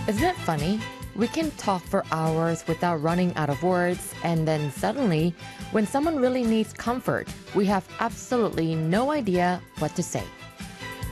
Isn't it funny? We can talk for hours without running out of words, and then suddenly, when someone really needs comfort, we have absolutely no idea what to say.